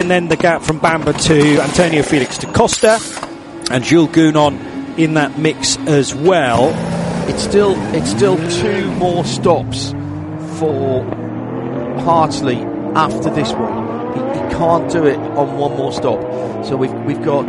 and then the gap from Bamba to Antonio Felix da Costa, and Jules Gounon in that mix as well. It's still 2 more stops for Hartley after this one. He can't do it on one more stop. So we've got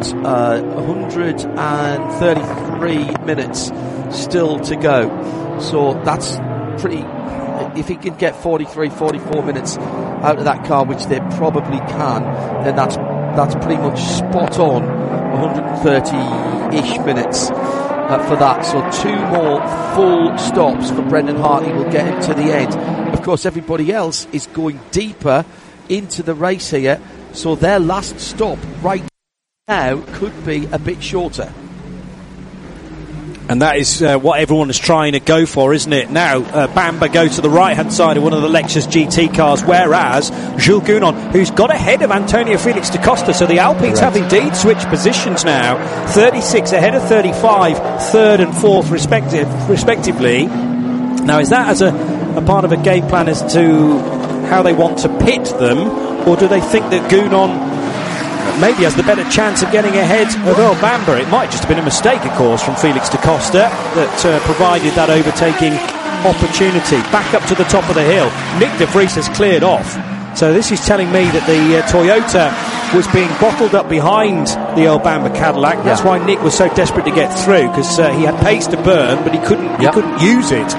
133 minutes still to go. So that's pretty. If he can get 44 minutes out of that car, which they probably can, then that's pretty much spot on 130-ish minutes for that. So 2 more full stops for Brendan Hartley will get him to the end. Of course, everybody else is going deeper into the race here, so their last stop right now could be a bit shorter. And that is what everyone is trying to go for, isn't it? Now, Bamba go to the right-hand side of one of the Lexus GT cars, whereas Jules Gounon, who's got ahead of Antonio Felix da Costa, so the Alpines have indeed switched positions now. 36 ahead of 35, third and fourth respectively. Now, is that as a part of a game plan as to how they want to pit them, or do they think that Gounon maybe has the better chance of getting ahead of Earl Bamba? It might just have been a mistake, of course, from Felix da Costa that provided that overtaking opportunity. Back up to the top of the hill. Nick de Vries has cleared off. So this is telling me that the Toyota was being bottled up behind the Earl Bamba Cadillac. That's why Nick was so desperate to get through, because he had pace to burn, but he couldn't use it.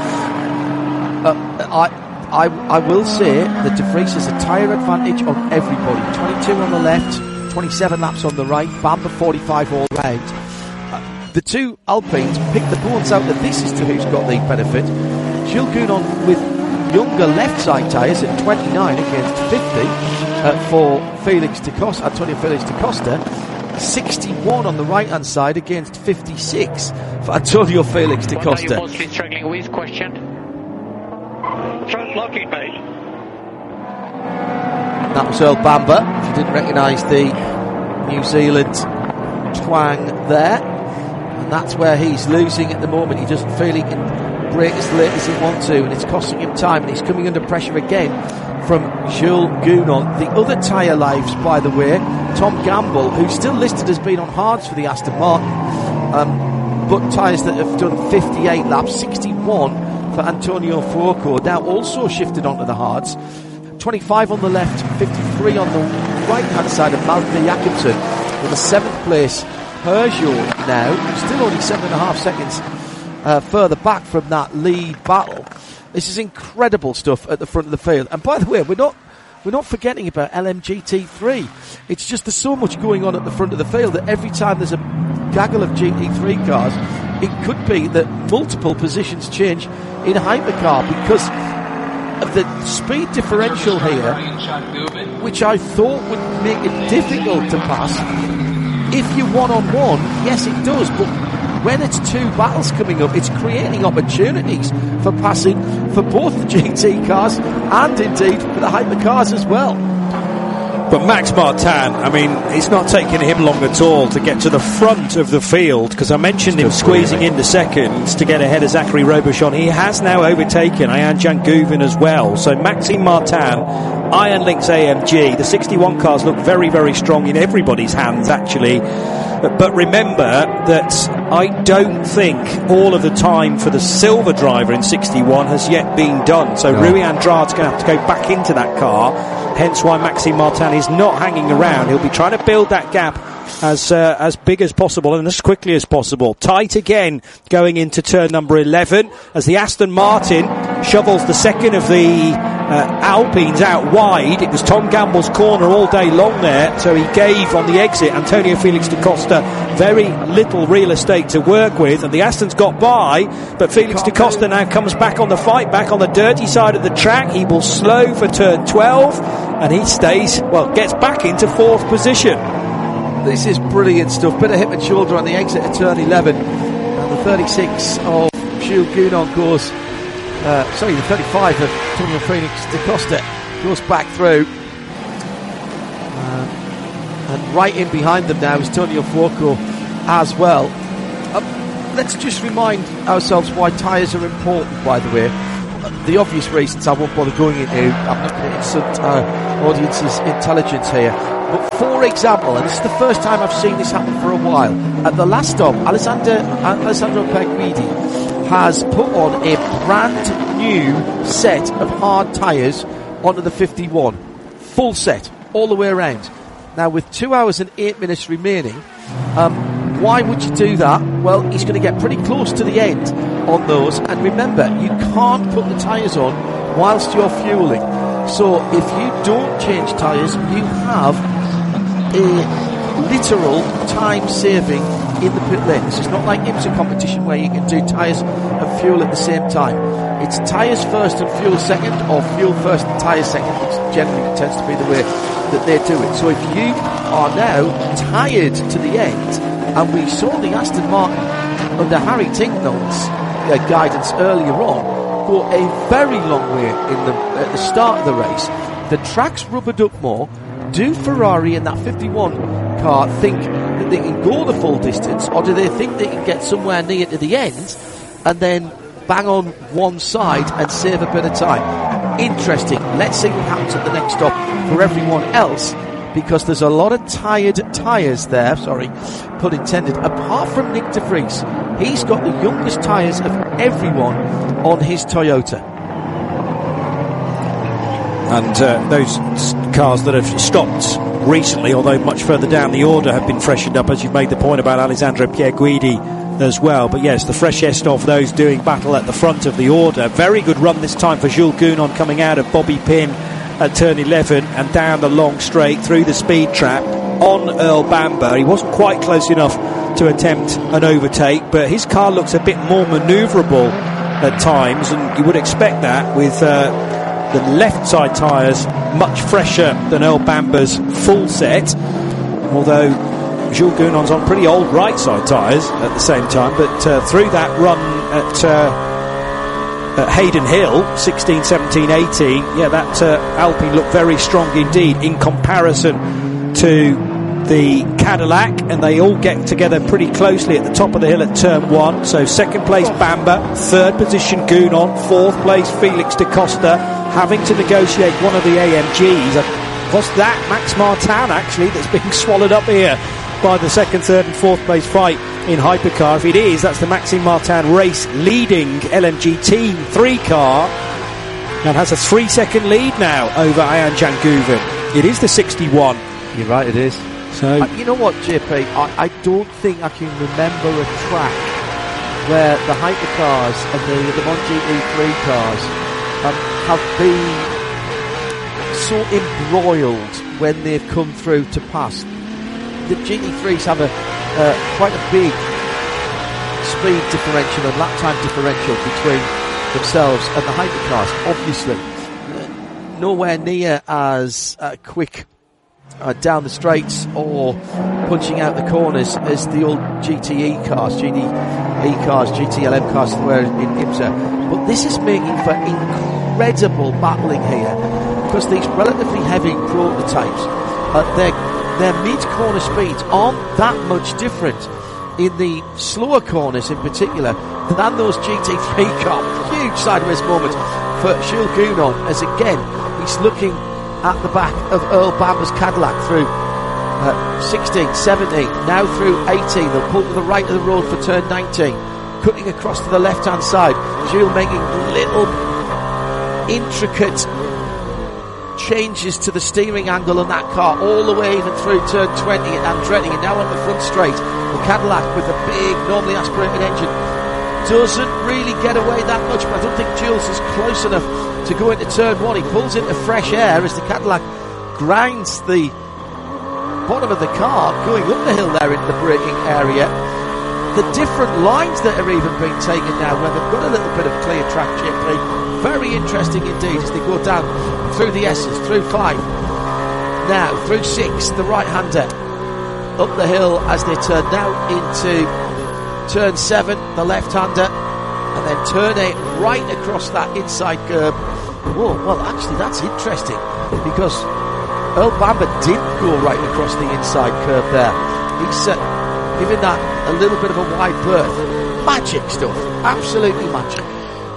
I will say that de Vries has a tyre advantage on everybody. 22 on the left, 27 laps on the right, Bamba 45 all round. The 2 Alpines pick the points out that this is to who's got the benefit. Jules Gounon with younger left side tyres at 29 against 50 for Antonio Felix da Costa. 61 on the right hand side against 56 for Antonio Felix da Costa. What are you mostly struggling with? Question. Front locking, mate. That was Earl Bamba, if you didn't recognise the New Zealand twang there. And that's where he's losing at the moment. He doesn't feel he can brake as late as he wants to, and it's costing him time, and he's coming under pressure again from Jules Gounon. The other tyre lives, by the way, Tom Gamble, who's still listed as being on hards for the Aston Martin, but tyres that have done 58 laps, 61 for Antonio Fuoco, now also shifted onto the hards. 25 on the left, 53 on the right-hand side of Malte Jakobsen, with a 7th place Peugeot now, still only 7.5 seconds further back from that lead battle. This is incredible stuff at the front of the field. And by the way, we're not forgetting about LMGT3. It's just there's so much going on at the front of the field that every time there's a gaggle of GT3 cars, it could be that multiple positions change in a hypercar because of the speed differential here, which I thought would make it difficult to pass. If you're one-on-one, yes it does, but when it's 2 battles coming up, it's creating opportunities for passing for both the GT cars and indeed for the hypercars as well. But Max Martin, I mean, it's not taking him long at all to get to the front of the field, because I mentioned him squeezing into seconds to get ahead of Zachary Robichon. He has now overtaken Ayaan Jangouvin as well. So Maxime Martin, Iron Lynx AMG, the 61 cars look very, very strong in everybody's hands, actually. But remember that I don't think all of the time for the silver driver in 61 has yet been done. So Rui Andrade's going to have to go back into that car. Hence why Maxime Martin is not hanging around. He'll be trying to build that gap as big as possible and as quickly as possible. Tight again going into turn number 11 as the Aston Martin shovels the second of the Alpines out wide. It was Tom Gamble's corner all day long there, so he gave on the exit Antonio Felix da Costa very little real estate to work with, and the Astons got by, but Felix da Costa now comes back on the fight, back on the dirty side of the track. He will slow for turn 12 and he gets back into 4th position. This is brilliant stuff. Bit of hip and shoulder on the exit at turn 11, and the 36 of Jules Gounon goes the 35 of Antonio Felix da Costa goes back through, and right in behind them now is Antonio Fuoco as well. Let's just remind ourselves why tyres are important, by the way. the obvious reasons I won't bother going into. I'm not going to insult our audience's intelligence here. But for example, and this is the first time I've seen this happen for a while, at the last stop, Alessandro Pierguidi has put on a brand new set of hard tyres onto the 51. Full set, all the way around. Now, with 2 hours and 8 minutes remaining, why would you do that? Well, he's going to get pretty close to the end on those. And remember, you can't put the tyres on whilst you're fueling. So if you don't change tyres, you have a literal time saving in the pit lane. This is not like IMSA competition where you can do tyres and fuel at the same time. It's tyres first and fuel second, or fuel first and tyres second, which generally tends to be the way that they do it. So if you are now tired to the end, and we saw the Aston Martin under Harry Tincknell's guidance earlier on go a very long way at the start of the race, the track's rubbered up more. Do Ferrari in that 51 car think that they can go the full distance, or do they think they can get somewhere near to the end and then bang on one side and save a bit of time? Interesting. Let's see what happens at the next stop for everyone else, because there's a lot of tired tyres there, sorry, pun intended, apart from Nick de Vries. He's got the youngest tyres of everyone on his Toyota. And those cars that have stopped recently, although much further down the order, have been freshened up, as you've made the point about Alessandro Pierguidi as well. But yes, the freshest of those doing battle at the front of the order. Very good run this time for Jules Gounon coming out of Bobby Pin at turn 11 and down the long straight through the speed trap on Earl Bamber. He wasn't quite close enough to attempt an overtake, but his car looks a bit more manoeuvrable at times, and you would expect that with the left side tyres much fresher than Earl Bamber's full set, although Jules Gounon's on pretty old right side tyres at the same time. But through that run at Hayden Hill, 16, 17, 18, yeah, that Alpine looked very strong indeed in comparison to the Cadillac, and they all get together pretty closely at the top of the hill at turn 1. So second place Bamber, third position Gounon, fourth place Felix da Costa, having to negotiate one of the AMGs. Was that Max Martin actually that's being swallowed up here by the second, third and fourth place fight in Hypercar? If it is, that's the Maxime Martin race leading LMG Team 3 car, and has a 3-second lead now over Ayhan Janguven. It is the 61. You're right, it is. So you know what, JP, I don't think I can remember a track where the Hypercars and the Le Mans GT3 cars have been so embroiled when they've come through to pass. The GT3s have quite a big speed differential and lap time differential between themselves and the Hypercars. Obviously, nowhere near as quick down the straights or punching out the corners as the old GTE cars, GTE cars, GTLM cars that were in IMSA. But this is making for incredible battling here, because these relatively heavy prototypes, their mid-corner speeds aren't that much different in the slower corners in particular than those GT3 cars. Huge sideways moment for Jules Gounon, as again he's looking at the back of Earl Bamber's Cadillac through 16, 17, now through 18. They'll pull to the right of the road for turn 19, cutting across to the left-hand side. Jules making little intricate changes to the steering angle on that car, all the way even through turn 20 at Andretti, and now on the front straight. The Cadillac with the big, normally aspirated engine doesn't really get away that much, but I don't think Jules is close enough to go into turn 1. He pulls into fresh air as the Cadillac grinds the bottom of the car going up the hill there into the braking area. The different lines that are even being taken now, where they've got a little bit of clear track, JP, very interesting indeed as they go down through the S's, through 5, now through 6, the right-hander up the hill as they turn now into turn 7, the left-hander, and then turn 8 right across that inside curb. Oh, well, actually, that's interesting, because Earl Bamber didn't go right across the inside curb there. He's giving that a little bit of a wide berth. Magic stuff. Absolutely magic.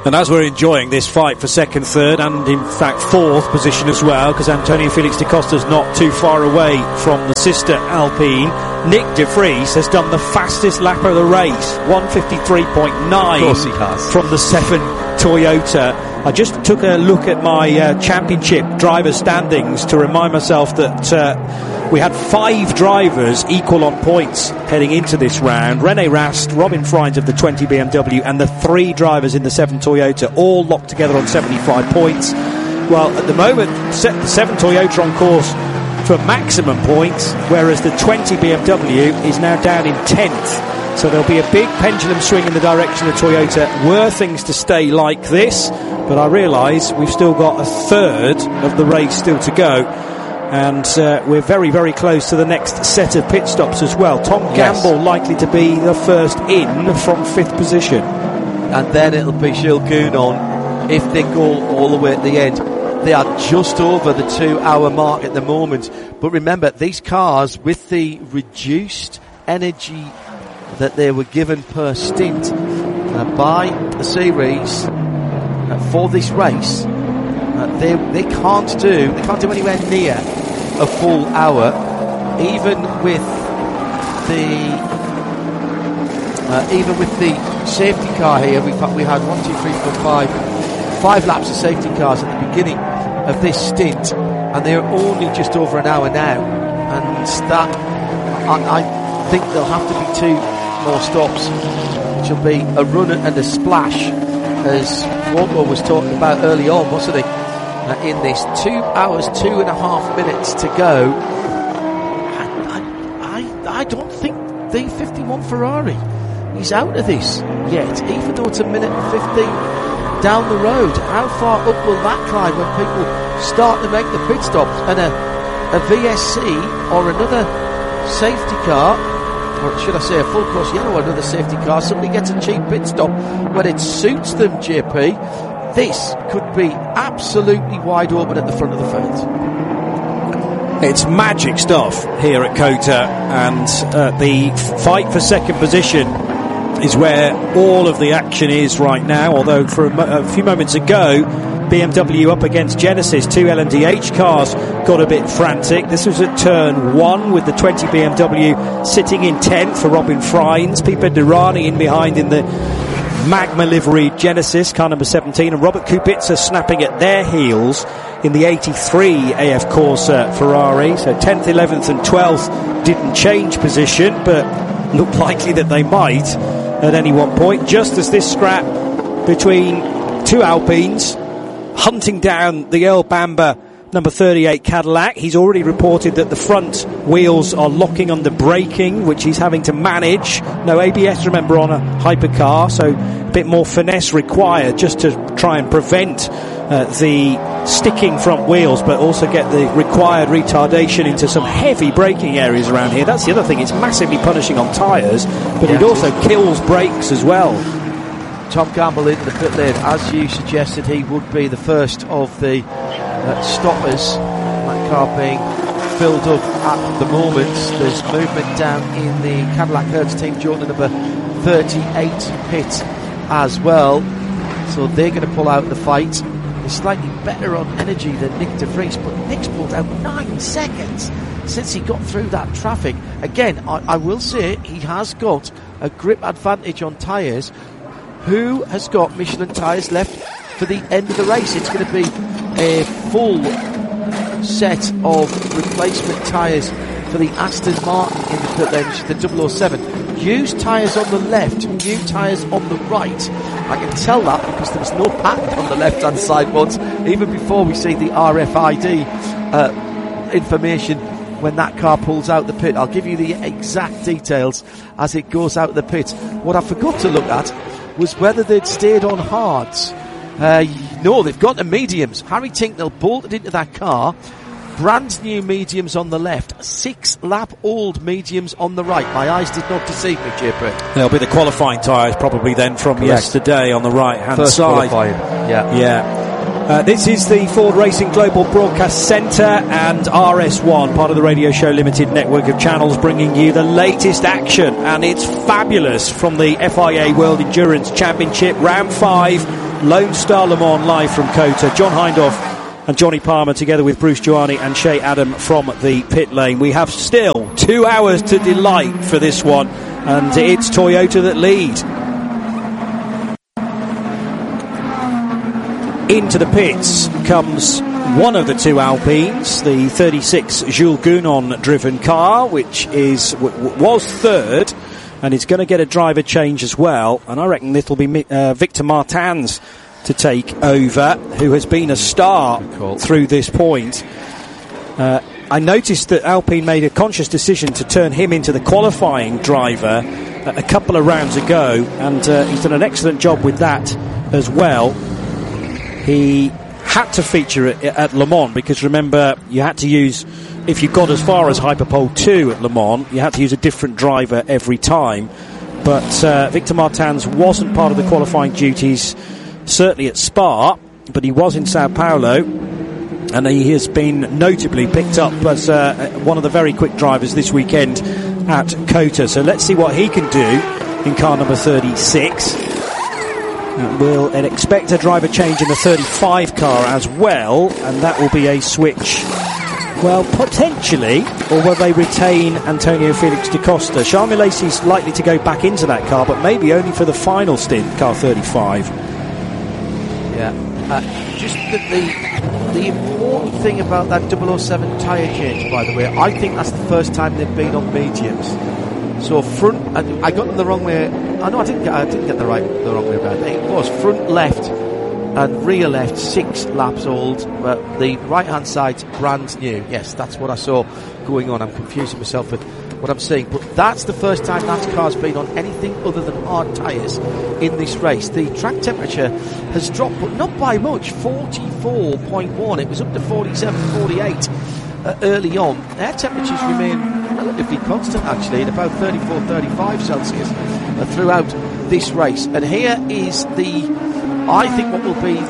And as we're enjoying this fight for second, third, and in fact fourth position as well, because Antonio Felix da Costa's not too far away from the sister Alpine, Nick de Vries has done the fastest lap of the race, 1:53.9. Of course he has. From the 7 Toyota. I just took a look at my championship driver standings to remind myself that we had 5 drivers equal on points heading into this round. René Rast, Robin Freins of the 20 BMW and the 3 drivers in the 7 Toyota all locked together on 75 points. Well, at the moment, the 7 Toyota on course for maximum points, whereas the 20 BMW is now down in 10th. So there'll be a big pendulum swing in the direction of Toyota were things to stay like this, but I realise we've still got a third of the race still to go, and we're very, very close to the next set of pit stops as well. Tom Gamble likely to be the first in from 5th position. And then it'll be Gilles Gounon if they go all the way at the end. They are just over the 2-hour mark at the moment, but remember, these cars, with the reduced energy that they were given per stint by the series for this race, they can't do anywhere near a full hour, even with the safety car here. We had 1, 2, 3, 4, 5 laps of safety cars at the beginning of this stint, and they're only just over an hour now, and that I think there'll have to be 2 more stops, which will be a run and a splash, as Walker was talking about early on, wasn't he? In this 2 hours, 2.5 minutes to go. I don't think the 51 Ferrari is out of this yet, even though it's a minute and 15 down the road. How far up will that climb when people start to make the pit stops, and a VSC or another safety car, or should I say a full course yellow, another safety car, somebody gets a cheap pit stop when it suits them, JP, this could be absolutely wide open at the front of the field. It's magic stuff here at COTA, and the fight for second position is where all of the action is right now, although for a few moments ago BMW up against Genesis, 2 LMDH cars got a bit frantic. This was at turn 1 with the 20 BMW sitting in 10th for Robin Freins, Pipo Derani in behind in the Magma liveried Genesis, car number 17, and Robert Kubica snapping at their heels in the 83 AF Corsa Ferrari. So 10th, 11th and 12th didn't change position, but looked likely that they might at any one point, just as this scrap between 2 Alpines hunting down the Earl Bamber number 38 Cadillac. He's already reported that the front wheels are locking under braking, which he's having to manage. No ABS, remember, on a hypercar, so a bit more finesse required just to try and prevent the sticking front wheels, but also get the required retardation into some heavy braking areas around here. That's the other thing, it's massively punishing on tyres, but it also kills brakes as well. Tom Gamble in the pit lane, as you suggested, he would be the first of the stoppers. That car being filled up at the moment. There's movement down in the Cadillac Hertz team, joining number 38 pit as well. So they're going to pull out the fight. They're slightly better on energy than Nick de Vries, but Nick's pulled out 9 seconds since he got through that traffic. Again, I will say he has got a grip advantage on tyres. Who has got Michelin tyres left for the end of the race? It's going to be a full set of replacement tyres for the Aston Martin in the pit lane, which is the 007. Used tyres on the left, new tyres on the right. I can tell that because there was no patent on the left-hand side once, even before we see the RFID information when that car pulls out the pit. I'll give you the exact details as it goes out the pit. What I forgot to look at was whether they'd stayed on hards. No, they've got the mediums. Harry Tinknell bolted into that car. Brand new mediums on the left, 6-lap-old mediums on the right. My eyes did not deceive me, JP. They'll be the qualifying tyres probably then from yesterday on the right-hand First side. Qualifying. Yeah. This is the Ford Racing Global Broadcast Centre and RS1, part of the Radio Show Limited network of channels, bringing you the latest action, and it's fabulous from the FIA World Endurance Championship, round 5. Lone Star Le Mans live from COTA. John Hindhaugh and Johnny Palmer together with Bruce Joanny and Shea Adam from the pit lane. We have still 2 hours to delight for this one, and it's Toyota that lead. Into the pits comes one of the two Alpines, the 36 Jules Gounon driven car, which was third, and is going to get a driver change as well. And I reckon it'll be Victor Martins to take over, who has been a star through this point. I noticed that Alpine made a conscious decision to turn him into the qualifying driver a couple of rounds ago, and he's done an excellent job with that as well. He had to feature at Le Mans, because remember, you had to use, if you got as far as Hyperpole 2 at Le Mans, you had to use a different driver every time. But Victor Martins wasn't part of the qualifying duties, certainly at Spa, but he was in Sao Paulo, and he has been notably picked up as one of the very quick drivers this weekend at COTA. So let's see what he can do in car number 36. We'll expect a driver change in the 35 car as well, and that will be a switch, well, potentially, or will they retain Antonio Felix da Costa? Charles Milesi's likely to go back into that car, but maybe only for the final stint, car 35. Yeah, just the important thing about that 007 tyre change, by the way, I think that's the first time they've been on mediums. So front, I got them the wrong way. I know I didn't get the wrong way around. It was front left and rear left 6 laps old, but the right hand side's brand new. Yes, that's what I saw going on. I'm confusing myself with what I'm saying, but that's the first time that car's been on anything other than hard tyres in this race. The track temperature has dropped, but not by much. 44.1. It was up to 47, 48 early on. Air temperatures remain relatively constant, actually, at about 34, 35 Celsius throughout this race. And here is I think what will be,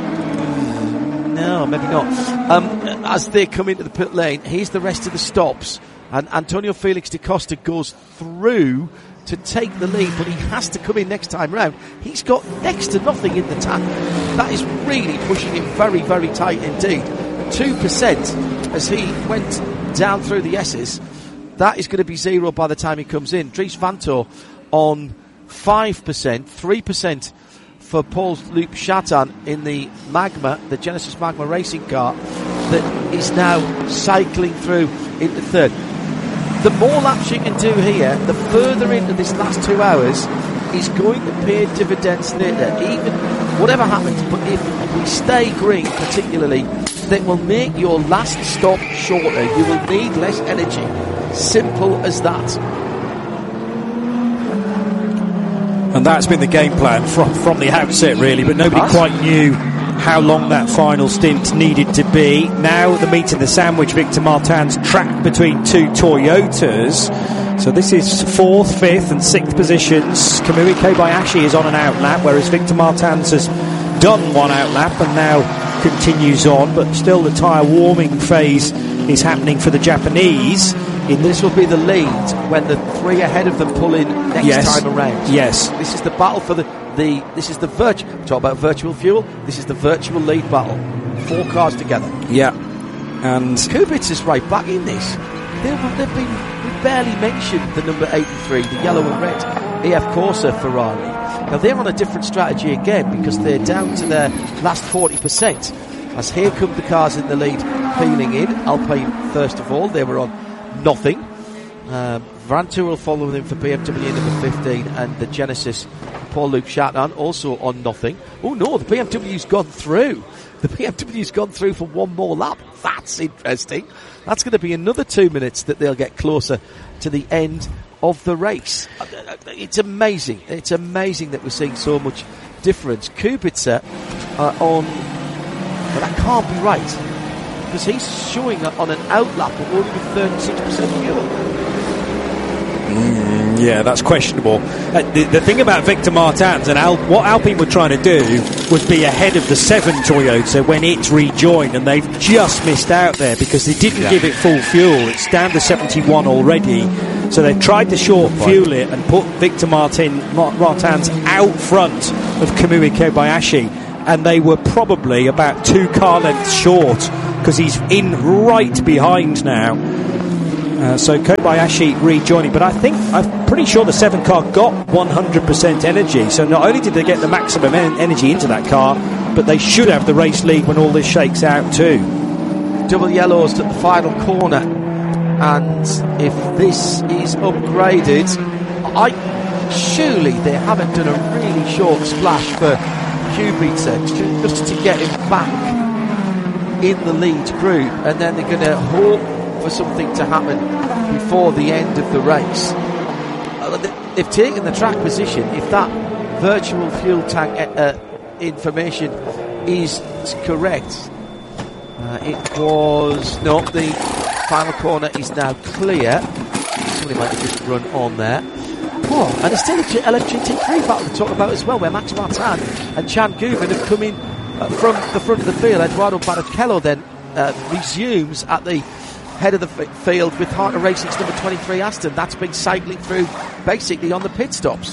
no, maybe not, as they come into the pit lane, here's the rest of the stops, and Antonio Felix da Costa goes through to take the lead, but he has to come in next time round. He's got next to nothing in the tank. That is really pushing him very, very tight indeed. 2% as he went down through the S's. That is going to be 0 by the time he comes in. Dries Vanthoor on 5%, 3% for Paul-Loup Chatin in the Magma, the Genesis Magma racing car, that is now cycling through into third. The more laps you can do here, the further into this last 2 hours is going to pay dividends later, even whatever happens. But if we stay green particularly, that will make your last stop shorter. You will need less energy. Simple as that. And that's been the game plan from the outset, really, but nobody quite knew how long that final stint needed to be. Now the meat and the sandwich, Victor Martins trapped between two Toyotas. So this is 4th, 5th and 6th positions. Kamui Kobayashi is on an outlap, whereas Victor Martins has done one outlap and now continues on, but still the tyre warming phase is happening for the Japanese. This will be the lead when the 3 ahead of them pull in next time around. Yes. This is the battle for this is the virtual, talk about virtual fuel, this is the virtual lead battle. 4 cars together. Yeah. And Kubica is right back in this. We barely mentioned the number 83, the yellow and red EF Corsa Ferrari. Now they're on a different strategy again, because they're down to their last 40%. As here come the cars in the lead peeling in. Alpine first of all, they were on nothing. Vanthoor will follow them for BMW number 15, and the Genesis Paul-Loup Chatin also on nothing. Oh no, the BMW's gone through. The BMW's gone through for one more lap. That's interesting. That's going to be another 2 minutes that they'll get closer to the end of the race. It's amazing. It's amazing that we're seeing so much difference. Kubica on, but that can't be right, because he's showing on an outlap of only 36% fuel. Yeah, that's questionable. The thing about Victor Martins and what Alpine were trying to do was be ahead of the 7 Toyota when it rejoined, and they've just missed out there because they didn't give it full fuel. It's down to 71 already, so they've tried to short fuel it and put Victor Martins out front of Kamui Kobayashi. and they were probably about 2 car lengths short, because he's in right behind now. So Kobayashi rejoining, but I'm pretty sure the 7 car got 100% energy, so not only did they get the maximum energy into that car, but they should have the race lead when all this shakes out too. Double yellows at the final corner, and if this is upgraded, surely they haven't done a really short splash for Kubica just to get him back in the lead group, and then they're going to hope for something to happen before the end of the race. They've taken the track position. If that virtual fuel tank information is correct, the final corner is now clear. Somebody might have just run on there. Oh, and it's still a LMGT3 battle to talk about as well, where Max Martin and Chan Guven have come in from the front of the field. Eduardo Barrichello then resumes at the head of the field with Heart of Racing's number 23 Aston. That's been cycling through basically on the pit stops.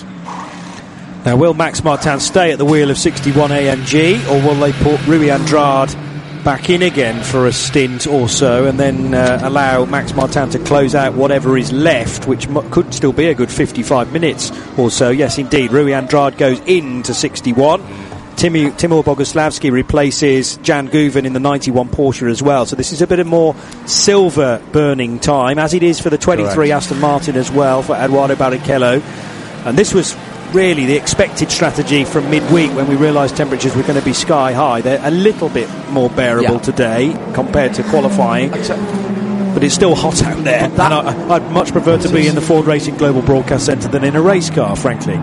Now, will Max Martin stay at the wheel of 61 AMG, or will they put Rui Andrade back in again for a stint or so, and then allow Max Martin to close out whatever is left, which could still be a good 55 minutes or so? Yes, indeed. Rui Andrade goes into 61. Timur Boguslavski replaces Jan Guven in the 91 Porsche as well. So this is a bit of more silver burning time, as it is for the 23 Correct. Aston Martin as well for Eduardo Barrichello. And this was really the expected strategy from midweek, when we realised temperatures were going to be sky high. They're a little bit more bearable today compared to qualifying, but it's still hot out there, and I'd much prefer to be in the Ford Racing Global Broadcast Centre than in a race car, frankly.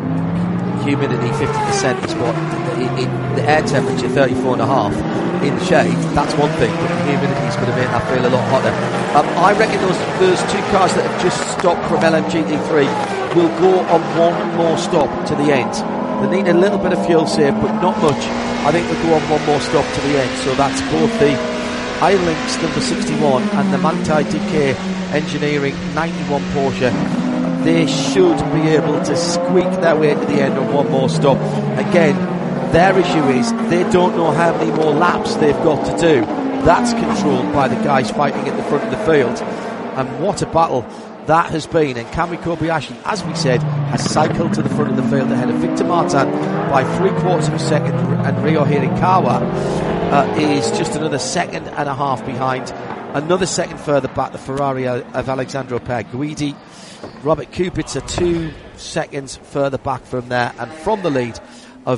Humidity 50% is what the air temperature 34.5 in the shade. That's one thing, but the humidity is going to make that feel a lot hotter. I reckon those 2 cars that have just stopped from LMGT3 will go on one more stop to the end. They need a little bit of fuel save, but not much. I think they'll go on one more stop to the end. So that's both the iLinks number 61 and the Manthey DK Engineering 91 Porsche. They should be able to squeak their way to the end on one more stop. Again, their issue is they don't know how many more laps they've got to do. That's controlled by the guys fighting at the front of the field. And what a battle that has been. And Kamui Kobayashi, as we said, has cycled to the front of the field ahead of Victor Martin by 3/4 of a second, and Ryo Hirakawa is just another 1.5 behind. Another second further back, the Ferrari of Alexandro Guidi. Robert Kubica 2 seconds further back from there, and from the lead of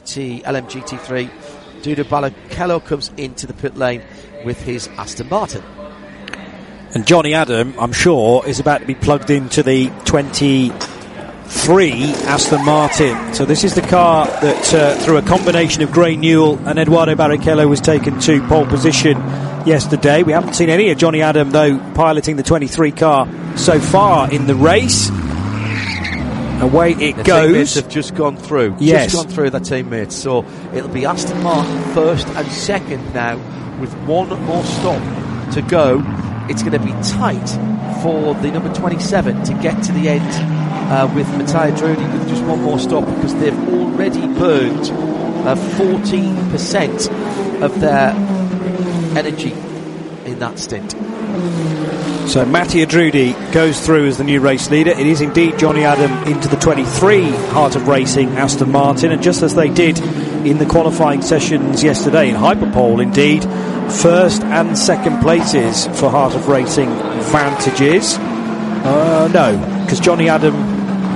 LMGT3, Dudu Barrichello comes into the pit lane with his Aston Martin. And Johnny Adam, I'm sure, is about to be plugged into the 23 Aston Martin. So this is the car that, through a combination of Gray Newell and Eduardo Barrichello, was taken to pole position yesterday. We haven't seen any of Johnny Adam, though, piloting the 23 car so far in the race. Away it goes. The teammates have just gone through. Yes. Just gone through their teammates. So it'll be Aston Martin first and second now, with one more stop to go. It's going to be tight for the number 27 to get to the end with Matteo Drudi with just one more stop, because they've already burned 14% of their energy in that stint. So Matteo Drudi goes through as the new race leader. It is indeed Johnny Adam into the 23 Heart of Racing Aston Martin, and just as they did in the qualifying sessions yesterday in Hyperpole, indeed, first and second places for Heart of Racing Vantages. No, because Johnny Adam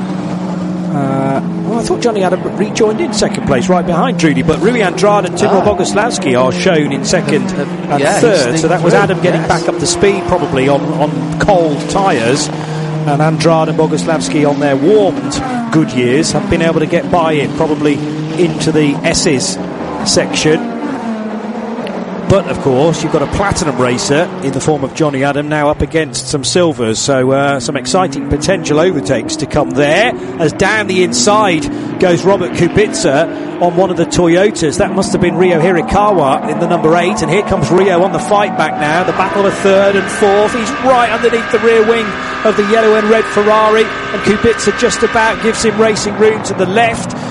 I thought Johnny Adam rejoined in second place right behind Drudi, but Rui Andrade and Timur Boguslavski are shown in second and third, so that was Adam getting back up to speed, probably on cold tyres, and Andrade and Boguslavski on their warmed Goodyears have been able to get by it, probably into the S's section. But of course you've got a platinum racer in the form of Johnny Adam now up against some silvers, so some exciting potential overtakes to come there, as down the inside goes Robert Kubica on one of the Toyotas. That must have been Ryo Hirakawa in the number 8, and here comes Ryo on the fight back now, the battle of third and fourth. He's right underneath the rear wing of the yellow and red Ferrari, and Kubica just about gives him racing room to the left.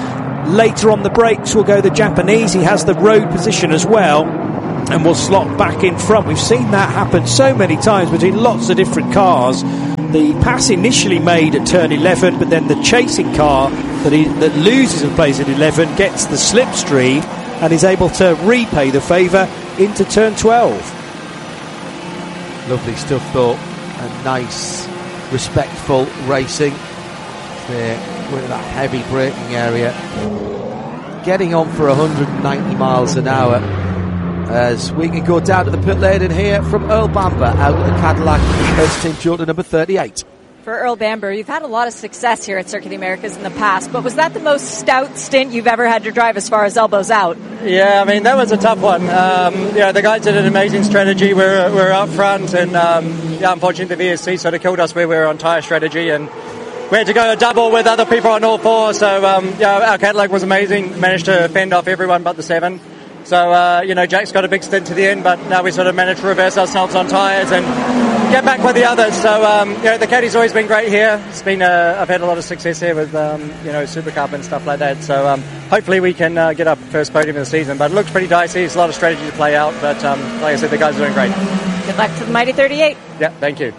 Later on the brakes will go the Japanese. He has the road position as well and will slot back in front. We've seen that happen so many times between lots of different cars. The pass initially made at turn 11, but then the chasing car that loses a place at 11 gets the slipstream and is able to repay the favour into turn 12. Lovely stuff though, and nice, respectful racing. They're going to that heavy braking area, getting on for 190 miles an hour. As we can go down to the pit lane and hear from Earl Bamber out of the Cadillac stint Jordan number 38. For Earl Bamber, you've had a lot of success here at Circuit of the Americas in the past, but was that the most stout stint you've ever had to drive as far as elbows out? Yeah, I mean, that was a tough one. The guys did an amazing strategy. We're up front, and unfortunately the VSC sort of killed us where we were on tyre strategy, and we had to go a double with other people on all four, so our Cadillac was amazing, managed to fend off everyone but the 7. So, Jack's got a big stint to the end, but now we sort of managed to reverse ourselves on tyres and get back with the others. So, the Caddy's always been great here. It's been, I've had a lot of success here with, Super Cup and stuff like that. So, hopefully we can get our first podium of the season. But it looks pretty dicey. It's a lot of strategy to play out. But, like I said, the guys are doing great. Good luck to the Mighty 38. Yeah, thank you.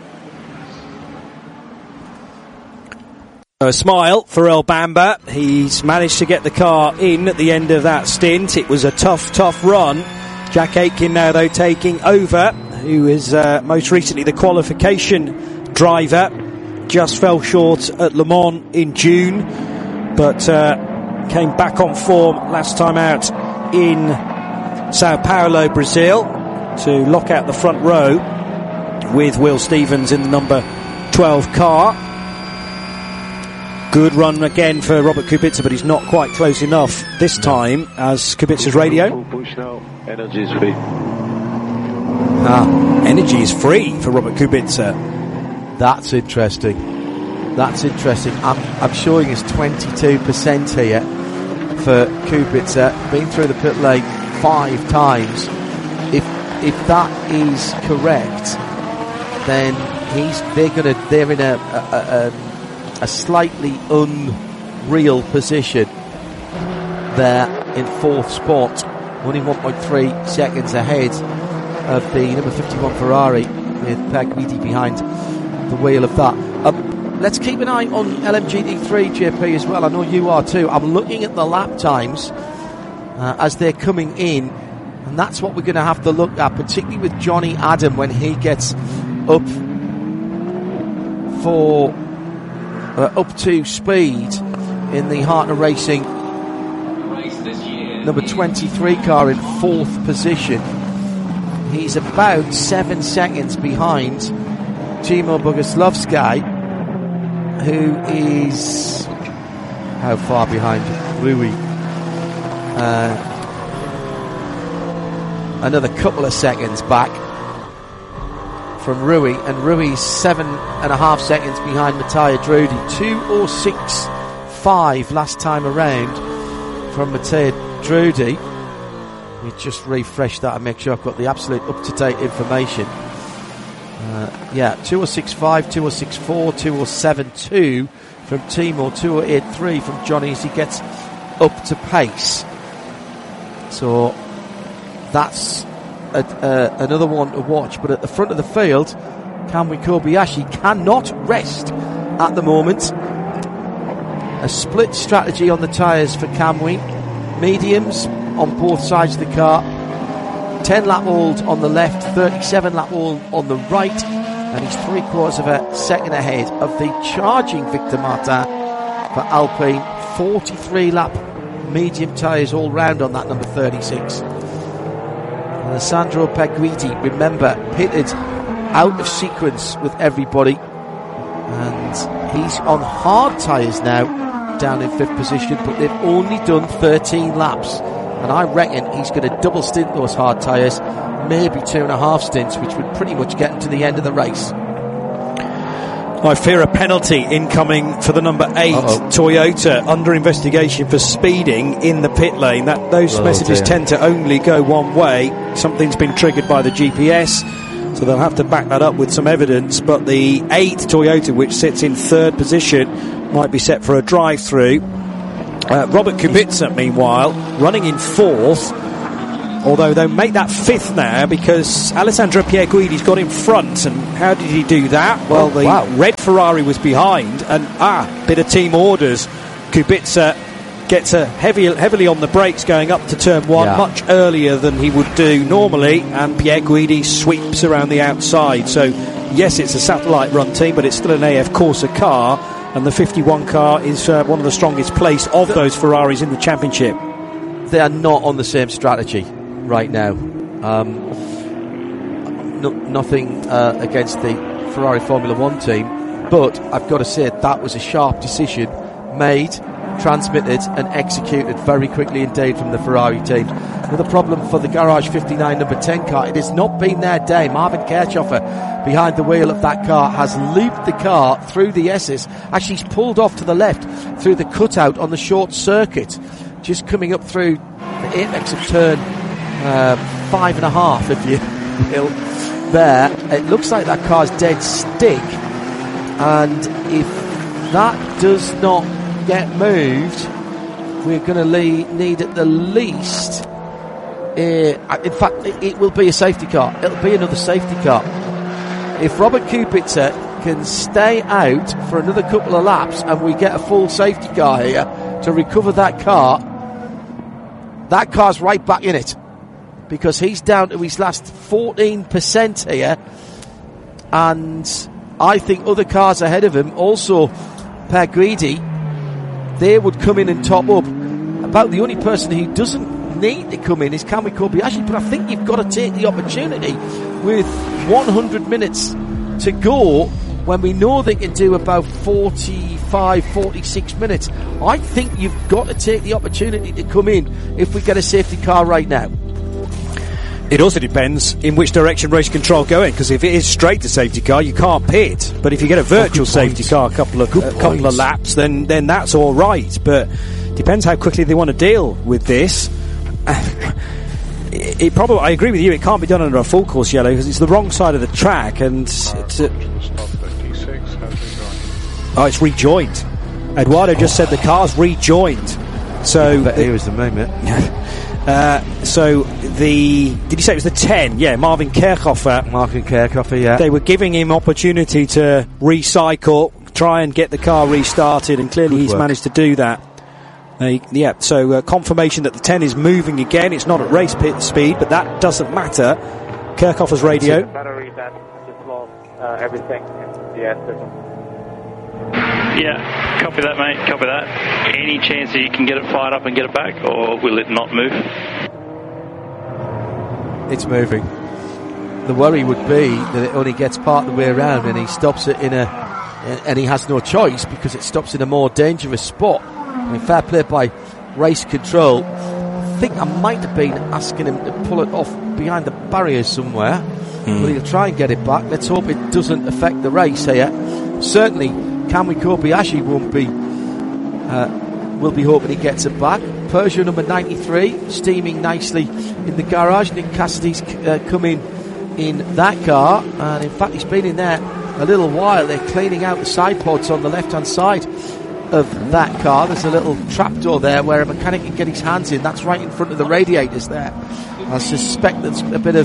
A smile for Earl Bamber. He's managed to get the car in at the end of that stint. It was a tough run. Jack Aitken now, though, taking over, who is most recently the qualification driver. Just fell short at Le Mans in June, but came back on form last time out in Sao Paulo, Brazil, to lock out the front row with Will Stevens in the number 12 car. Good run again for Robert Kubica, but he's not quite close enough this time, as Kubica's radio. Energy is free. Energy is free for Robert Kubica. That's interesting. I'm showing us 22% here for Kubica. Been through the pit lane 5 times. If that is correct, then they're in a slightly unreal position there in 4th spot, only 1.3 seconds ahead of the number 51 Ferrari, with Paguidi behind the wheel of that. Let's keep an eye on LMGT3 JP as well. I know you are too. I'm looking at the lap times as they're coming in, and that's what we're going to have to look at, particularly with Johnny Adam when he gets up to speed in the Hartner Racing number 23 car in 4th position. He's about 7 seconds behind Timo Boguslavski, who is how far behind Rui? Another couple of seconds back from Rui, and Rui's 7.5 seconds behind Matteo Drudi. 2:06.5 last time around from Matteo Drudi. We just refresh that and make sure I've got the absolute up-to-date information. 2:06.5, 2:06.4, 2:07.2 from Timo, 2:08.3 from Johnny as he gets up to pace. So that's another one to watch. But at the front of the field, Kamui Kobayashi cannot rest at the moment. A split strategy on the tyres for Kamui. Mediums on both sides of the car. 10 lap old on the left, 37 lap old on the right, and he's 3/4 of a second ahead of the charging Victor Martin for Alpine. 43 lap medium tyres all round on that number 36. Alessandro Paguidi, remember, pitted out of sequence with everybody, and he's on hard tyres now, down in 5th position, but they've only done 13 laps, and I reckon he's going to double stint those hard tyres, maybe 2.5 stints, which would pretty much get him to the end of the race. I fear a penalty incoming for the number 8 Toyota, under investigation for speeding in the pit lane. Those messages tend to only go one way. Something's been triggered by the GPS, so they'll have to back that up with some evidence. But the 8 Toyota, which sits in 3rd position, might be set for a drive-through. Robert Kubica, meanwhile, running in 4th, although they'll make that 5th now because Alessandro Pierguidi's got in front. And how did he do that? Well, the red Ferrari was behind, and bit of team orders. Kubica gets heavily on the brakes going up to turn 1 much earlier than he would do normally, and Pierguidi sweeps around the outside. So yes, it's a satellite run team, but it's still an AF Corsa car, and the 51 car is one of the strongest placed of those Ferraris in the championship. They are not on the same strategy right now. Nothing against the Ferrari Formula 1 team, but I've got to say that was a sharp decision made, transmitted and executed very quickly indeed from the Ferrari team. Another problem for the Garage 59 number 10 car, it has not been their day. Marvin Kirchhofer behind the wheel of that car has looped the car through the S's. Actually, he's pulled off to the left through the cutout on the short circuit, just coming up through the apex of turn 5.5, if you will. There, it looks like that car's dead stick, and if that does not get moved, we're going to need at the least in fact it will be a safety car. It'll be another safety car. If Robert Kubica can stay out for another couple of laps and we get a full safety car here to recover that car's right back in it, because he's down to his last 14% here, and I think other cars ahead of him, also Pierguidi, they would come in and top up. About the only person who doesn't need to come in is Kamui Kobayashi, but I think you've got to take the opportunity with 100 minutes to go, when we know they can do about 45, 46 minutes. I think you've got to take the opportunity to come in if we get a safety car right now. It also depends in which direction race control going, because if it is straight to safety car, you can't pit. But if you get a virtual safety car a couple of laps, then that's all right. But depends how quickly they want to deal with this. It probably, I agree with you, it can't be done under a full course yellow because it's the wrong side of the track, and it's rejoined. Eduardo just said the car's rejoined. So here is the moment. So did you say it was the 10? Yeah, Marvin Kirchhofer, yeah. They were giving him opportunity to recycle, try and get the car restarted, and clearly he's managed to do that. So confirmation that the 10 is moving again. It's not at race pit speed, but that doesn't matter. Kirchhofer's radio. Battery that just lost everything in the system. Yeah, copy that, mate. Copy that. Any chance that you can get it fired up and get it back, or will it not move? It's moving. The worry would be that it only gets part of the way around, and he stops it and he has no choice because it stops in a more dangerous spot. I mean, fair play by race control. I think I might have been asking him to pull it off behind the barriers somewhere, but he'll try and get it back. Let's hope it doesn't affect the race here. Certainly Kamui Kobayashi will be hoping he gets it back. Peugeot number 93 steaming nicely in the garage. Nick Cassidy's coming in that car, and in fact he's been in there a little while. They're cleaning out the side pods on the left hand side of that car. There's a little trapdoor there where a mechanic can get his hands in. That's right in front of the radiators there. I suspect there's a bit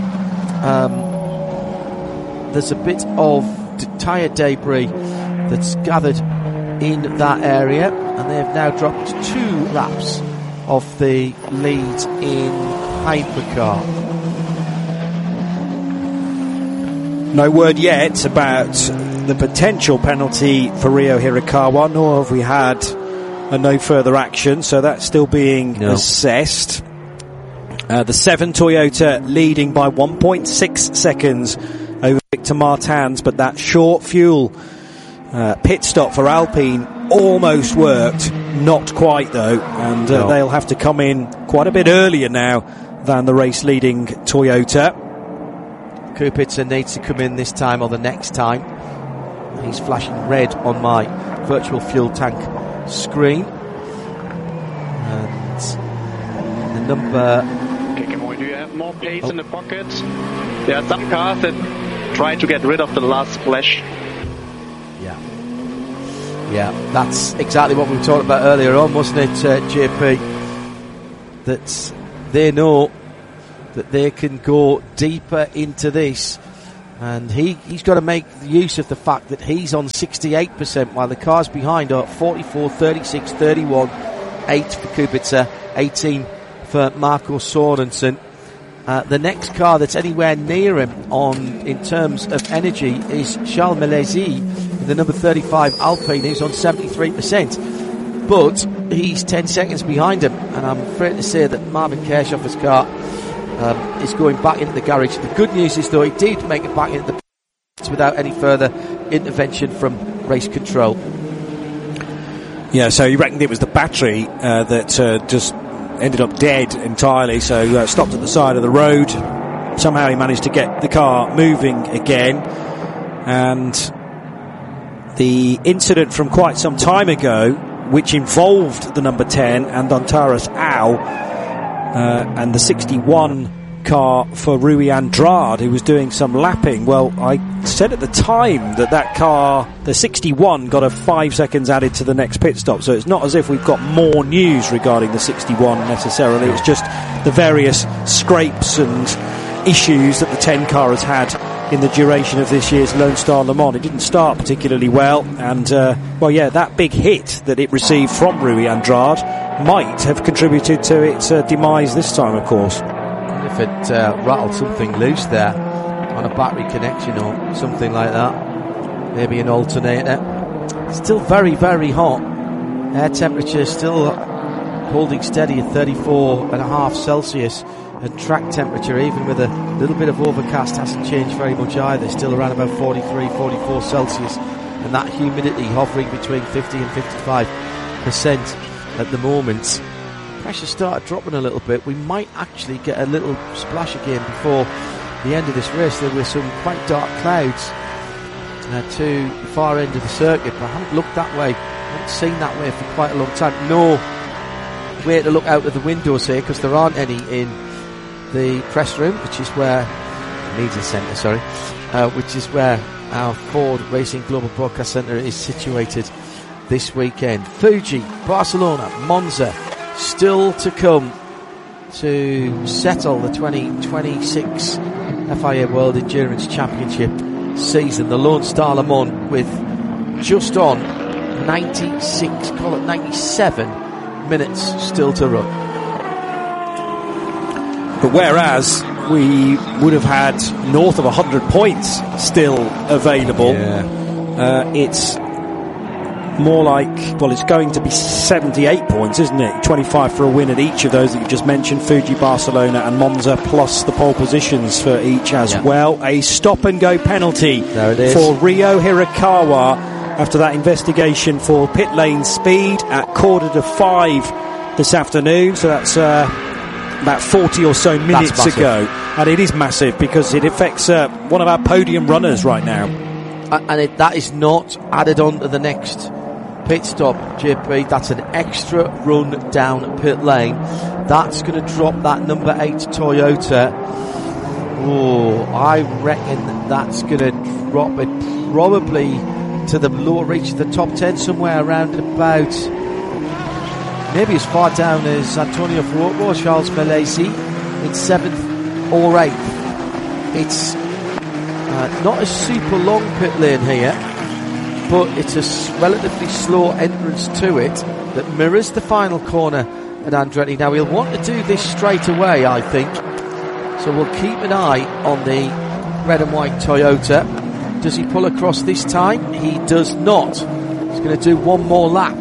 of tyre debris that's gathered in that area, and they've now dropped 2 laps off the lead in hypercar. No word yet about the potential penalty for Ryo Hirakawa, nor have we had no further action, so that's still being assessed. The 7 Toyota leading by 1.6 seconds over Victor Martins, but that short fuel pit stop for Alpine almost worked, not quite though, and they'll have to come in quite a bit earlier now than the race leading Toyota. Kubica needs to come in this time or the next time. He's flashing red on my virtual fuel tank screen, and the number. Okay, Kamui, do you have more pace in the pocket? There are some cars that try to get rid of the last splash. Yeah, that's exactly what we were talking about earlier on, wasn't it, JP? That they know that they can go deeper into this, and he's got to make use of the fact that he's on 68% while the cars behind are 44, 36, 31, 8 for Kubica, 18 for Marco Sorensen. The next car that's anywhere near him in terms of energy is Charles Milesi in the number 35 Alpine, who's on 73%. But he's 10 seconds behind him, and I'm afraid to say that Marvin Kirchhoff's car is going back into the garage. The good news is, though, he did make it back into the pits without any further intervention from race control. Yeah, so you reckoned it was the battery that just ended up dead entirely, so stopped at the side of the road. Somehow he managed to get the car moving again, and the incident from quite some time ago, which involved the number 10 and Antares Au, and the 61 car for Rui Andrade, who was doing some lapping. Well, I said at the time that car, the 61, got a 5 seconds added to the next pit stop, so it's not as if we've got more news regarding the 61 necessarily. It's just the various scrapes and issues that the 10 car has had in the duration of this year's Lone Star Le Mans. It didn't start particularly well, and that big hit that it received from Rui Andrade might have contributed to its demise this time, of course. If it rattled something loose there on a battery connection or something like that, maybe an alternator. Still very, very hot. Air temperature still holding steady at 34.5 Celsius, and track temperature, even with a little bit of overcast, hasn't changed very much either. Still around about 43, 44 Celsius, and that humidity hovering between 50 and 55% at the moment. Pressure started dropping a little bit. We might actually get a little splash again before the end of this race. There were some quite dark clouds to the far end of the circuit, but I haven't looked that way. I haven't seen that way for quite a long time. No way to look out of the windows here, because there aren't any in the press room, which is where media centre, which is where our Ford Racing Global Broadcast Centre is situated this weekend. Fuji, Barcelona, Monza, still to come to settle the 2026 FIA World Endurance Championship season. The Lone Star Le Mans with just on 97 minutes still to run. But whereas we would have had north of 100 points still available, it's more like, well, it's going to be 78 points, isn't it? 25 for a win at each of those that you just mentioned, Fuji, Barcelona and Monza, plus the pole positions for each as well. A stop-and-go penalty for Ryo Hirakawa after that investigation for pit lane speed at 4:45 this afternoon. So that's about 40 or so minutes ago. And it is massive because it affects one of our podium runners right now. And that is not added on to the next pit stop, JP. That's an extra run down pit lane. That's going to drop that number 8 Toyota. Oh, I reckon that's going to drop it probably to the lower reach of the top 10, somewhere around about, maybe as far down as Antonio Fuoco or Charles Milesi in 7th or 8th. It's not a super long pit lane here, but it's a relatively slow entrance to it that mirrors the final corner at Andretti. Now he'll want to do this straight away, I think, so we'll keep an eye on the red and white Toyota. Does he pull across this time? He does not. He's going to do one more lap.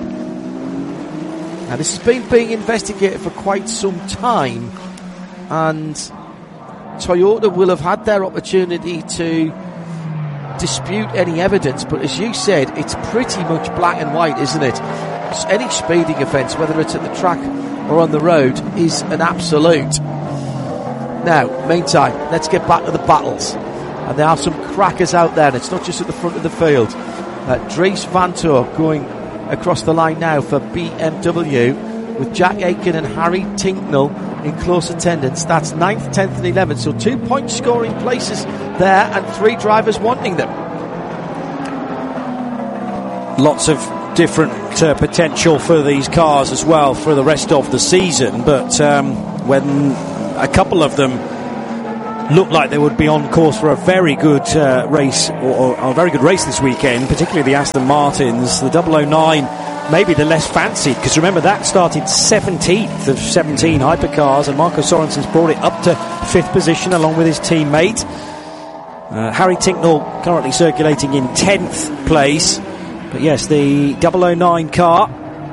Now this has been being investigated for quite some time, and Toyota will have had their opportunity to dispute any evidence, but as you said, it's pretty much black and white, isn't it? Any speeding offence, whether it's at the track or on the road, is an absolute. Now, meantime, let's get back to the battles. And there are some crackers out there, and it's not just at the front of the field. Dries Vanthoor going across the line now for BMW, with Jack Aitken and Harry Tincknell in close attendance. That's 9th, 10th and 11th, so 2 point scoring places there and 3 drivers wanting them. Lots of different potential for these cars as well for the rest of the season, but when a couple of them looked like they would be on course for a very good race, or a very good race this weekend, particularly the Aston Martins, the 009 maybe the less fancied, because remember that started 17th of 17 hypercars, and Marco Sorensen's brought it up to 5th position along with his teammate. Harry Tincknell currently circulating in 10th place. But yes, the 009 car,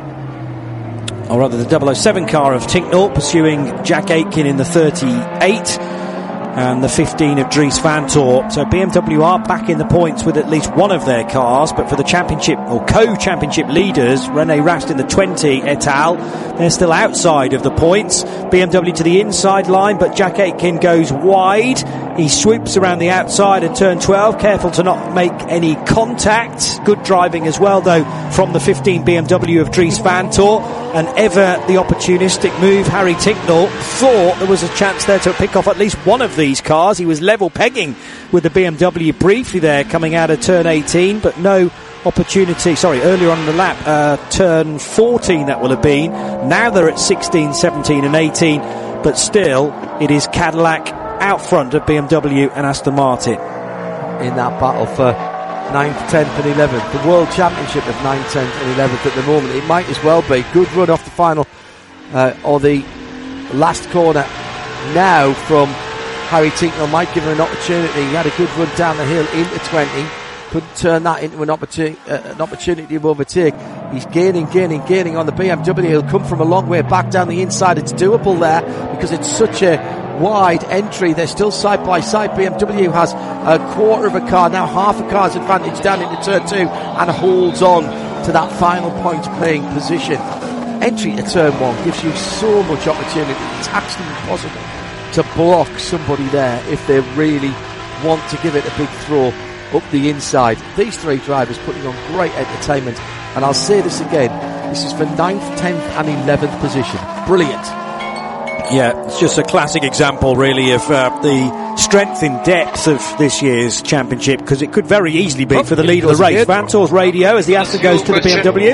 or rather the 007 car of Tincknell, pursuing Jack Aitken in the 38 and the 15 of Dries Vanthoor. So BMW are back in the points with at least one of their cars, but for the championship or co-championship leaders, René Rast in the 20 et al., they're still outside of the points. BMW to the inside line, but Jack Aitken goes wide. He swoops around the outside at turn 12, careful to not make any contact. Good driving as well, though, from the 15 BMW of Dries Vanthoor. And ever the opportunistic move, Harry Tincknell thought there was a chance there to pick off at least one of these cars. He was level pegging with the BMW briefly there coming out of turn 18, but no opportunity. Earlier on in the lap, turn 14 that will have been. Now they're at 16, 17 and 18, but still it is Cadillac out front of BMW and Aston Martin. In that battle for 9th, 10th and 11th, the World Championship of 9th, 10th and 11th at the moment. It might as well be. Good run off the final or the last corner now from Harry Tincknell. Might give him an opportunity. He had a good run down the hill into 20. Couldn't turn that into an opportunity to overtake. He's gaining on the BMW. He'll come from a long way back down the inside. It's doable there because it's such a wide entry. They're still side by side. BMW has a quarter of a car, now half a car's advantage down into turn 2, and holds on to that final point playing position. Entry to turn 1 gives you so much opportunity. It's actually impossible to block somebody there if they really want to give it a big throw up the inside. These three drivers putting on great entertainment, and I'll say this again, this is for 9th, 10th and 11th position. Brilliant. Yeah, it's just a classic example really of the strength in depth of this year's championship, because it could very easily be for the lead of the race. Vanthoor's radio as the Aston goes to the BMW.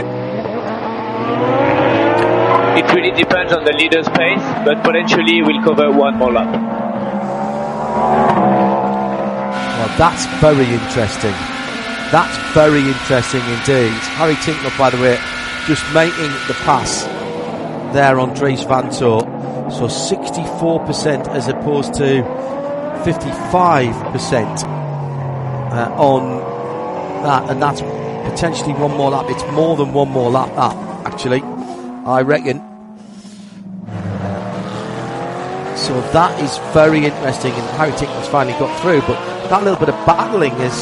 It really depends on the leader's pace, but potentially we'll cover one more lap. Well, that's very interesting. That's very interesting indeed. Harry Tincknell, by the way, just making the pass there on Dries Vanthoor. So 64% as opposed to 55% on that, and that's potentially one more lap. It's more than one more lap, that, actually, I reckon. So that is very interesting, and Harry Tincknell's finally got through, but that little bit of battling has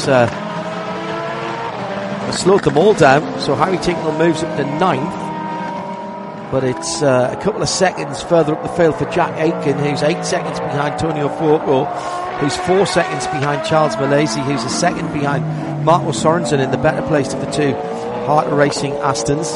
slowed them all down. So Harry Tincknell moves up to 9th. But it's a couple of seconds further up the field for Jack Aitken, who's 8 seconds behind Tonio Fuoco, who's 4 seconds behind Charles Malaysia, who's a second behind Marco Sorensen in the better place of the two Harter Racing Astons.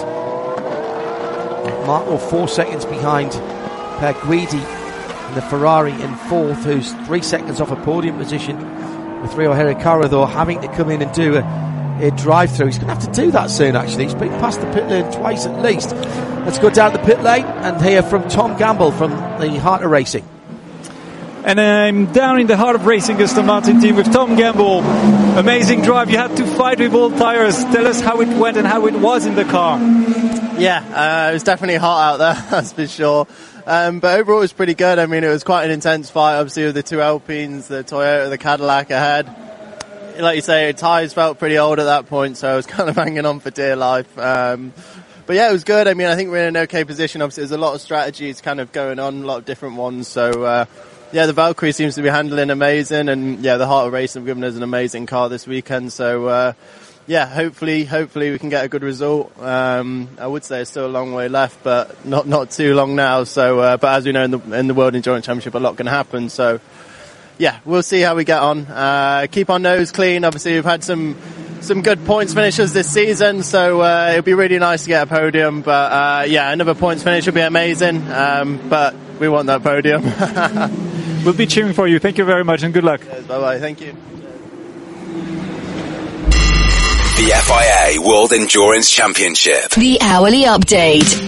Marco 4 seconds behind Per Guidi in the Ferrari in 4th, who's 3 seconds off a podium position, with Rio Hirakawa though having to come in and do a drive-through. He's going to have to do that soon, actually. He's been past the pit lane twice at least. Let's go down the pit lane and hear from Tom Gamble from the Heart of Racing. And I'm down in the Heart of Racing Aston Martin team with Tom Gamble. Amazing drive. You had to fight with all tires. Tell us how it went and how it was in the car. Yeah, it was definitely hot out there, that's for sure. But overall it was pretty good. I mean, it was quite an intense fight, obviously, with the two Alpines, the Toyota, the Cadillac ahead. Like you say, tyres felt pretty old at that point, so I was kind of hanging on for dear life. But yeah, it was good. I mean, I think we're in an okay position. Obviously, there's a lot of strategies kind of going on, a lot of different ones. So, yeah, the Valkyrie seems to be handling amazing. And yeah, the Heart of Racing have given us an amazing car this weekend. So, yeah, hopefully we can get a good result. I would say it's still a long way left, but not too long now. So, but as we know, in the World Endurance Championship, a lot can happen. So, yeah, we'll see how we get on. Keep our nose clean. Obviously, we've had some good points finishes this season, so it'll be really nice to get a podium. But yeah, another points finish would be amazing. But we want that podium. We'll be cheering for you. Thank you very much and good luck. Bye bye. Thank you. The FIA World Endurance Championship. The hourly update.